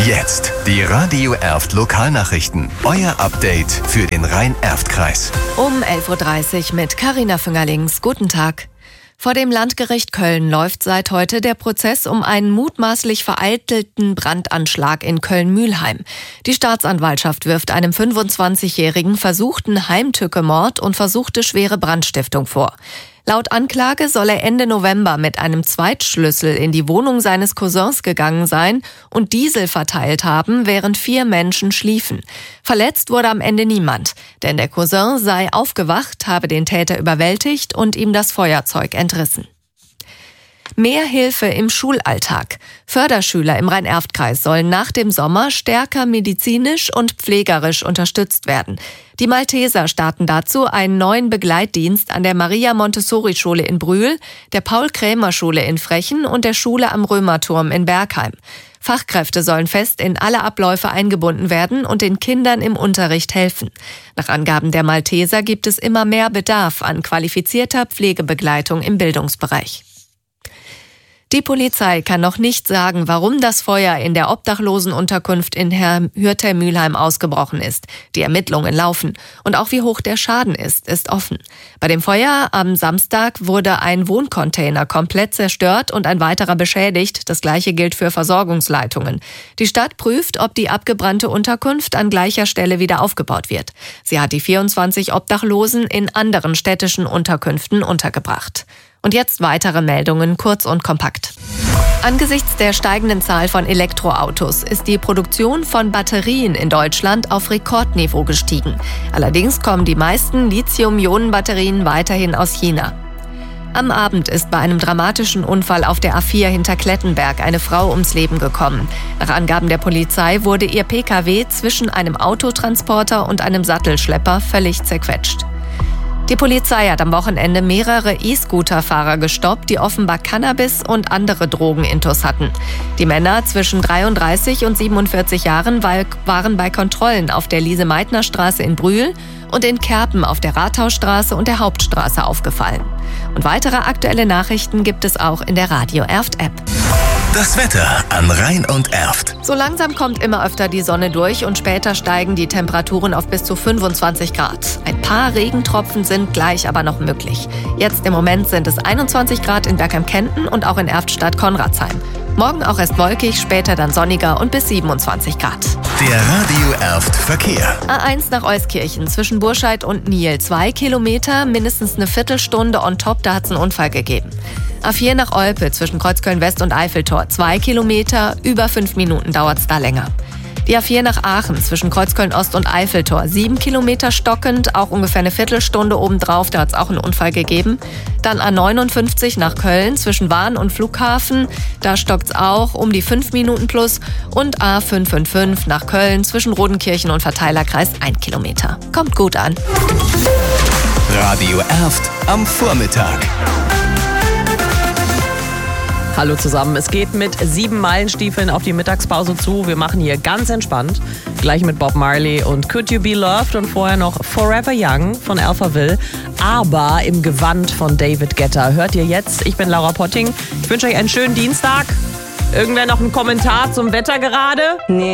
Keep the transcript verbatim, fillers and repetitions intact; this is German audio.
Jetzt die Radio Erft Lokalnachrichten. Euer Update für den Rhein-Erft-Kreis. Um elf Uhr dreißig mit Carina Füngerlings. Guten Tag. Vor dem Landgericht Köln läuft seit heute der Prozess um einen mutmaßlich vereitelten Brandanschlag in Köln-Mülheim. Die Staatsanwaltschaft wirft einem fünfundzwanzigjährigen versuchten Heimtückemord und versuchte schwere Brandstiftung vor. Laut Anklage soll er Ende November mit einem Zweitschlüssel in die Wohnung seines Cousins gegangen sein und Diesel verteilt haben, während vier Menschen schliefen. Verletzt wurde am Ende niemand, denn der Cousin sei aufgewacht, habe den Täter überwältigt und ihm das Feuerzeug entrissen. Mehr Hilfe im Schulalltag. Förderschüler im Rhein-Erft-Kreis sollen nach dem Sommer stärker medizinisch und pflegerisch unterstützt werden. Die Malteser starten dazu einen neuen Begleitdienst an der Maria-Montessori-Schule in Brühl, der Paul-Krämer-Schule in Frechen und der Schule am Römerturm in Bergheim. Fachkräfte sollen fest in alle Abläufe eingebunden werden und den Kindern im Unterricht helfen. Nach Angaben der Malteser gibt es immer mehr Bedarf an qualifizierter Pflegebegleitung im Bildungsbereich. Die Polizei kann noch nicht sagen, warum das Feuer in der Obdachlosenunterkunft in Hürther-Mülheim ausgebrochen ist. Die Ermittlungen laufen. Und auch wie hoch der Schaden ist, ist offen. Bei dem Feuer am Samstag wurde ein Wohncontainer komplett zerstört und ein weiterer beschädigt. Das Gleiche gilt für Versorgungsleitungen. Die Stadt prüft, ob die abgebrannte Unterkunft an gleicher Stelle wieder aufgebaut wird. Sie hat die vierundzwanzig Obdachlosen in anderen städtischen Unterkünften untergebracht. Und jetzt weitere Meldungen, kurz und kompakt. Angesichts der steigenden Zahl von Elektroautos ist die Produktion von Batterien in Deutschland auf Rekordniveau gestiegen. Allerdings kommen die meisten Lithium-Ionen-Batterien weiterhin aus China. Am Abend ist bei einem dramatischen Unfall auf der A vier hinter Klettenberg eine Frau ums Leben gekommen. Nach Angaben der Polizei wurde ihr P K W zwischen einem Autotransporter und einem Sattelschlepper völlig zerquetscht. Die Polizei hat am Wochenende mehrere E-Scooter-Fahrer gestoppt, die offenbar Cannabis und andere Drogenintus hatten. Die Männer zwischen dreiunddreißig und siebenundvierzig Jahren waren bei Kontrollen auf der Lise-Meitner-Straße in Brühl und in Kerpen auf der Rathausstraße und der Hauptstraße aufgefallen. Und weitere aktuelle Nachrichten gibt es auch in der Radio Erft-App. Das Wetter an Rhein und Erft. So langsam kommt immer öfter die Sonne durch und später steigen die Temperaturen auf bis zu fünfundzwanzig Grad. Ein paar Regentropfen sind gleich aber noch möglich. Jetzt im Moment sind es einundzwanzig Grad in Bergheim-Kenten und auch in Erftstadt-Konradsheim. Morgen auch erst wolkig, später dann sonniger und bis siebenundzwanzig Grad. Der Radio Erft Verkehr. A eins nach Euskirchen zwischen Burscheid und Niel. Zwei Kilometer, mindestens eine Viertelstunde on top, da hat es einen Unfall gegeben. A vier nach Olpe zwischen Kreuzköln-West und Eiffeltor. Zwei Kilometer, über fünf Minuten dauert es da länger. Die A vier nach Aachen zwischen Kreuzköln-Ost und Eiffeltor. Sieben Kilometer stockend, auch ungefähr eine Viertelstunde obendrauf, da hat es auch einen Unfall gegeben. Dann A neunundfünfzig nach Köln zwischen Wahn und Flughafen. Da stockt es auch um die fünf Minuten plus. Und A fünf fünf fünf nach Köln zwischen Rodenkirchen und Verteilerkreis ein Kilometer. Kommt gut an. Radio Erft am Vormittag. Hallo zusammen, es geht mit sieben Meilenstiefeln auf die Mittagspause zu. Wir machen hier ganz entspannt, gleich mit Bob Marley und Could You Be Loved und vorher noch Forever Young von Alphaville, aber im Gewand von David Guetta. Hört ihr jetzt, ich bin Laura Potting, ich wünsche euch einen schönen Dienstag. Irgendwer noch einen Kommentar zum Wetter gerade? Nee.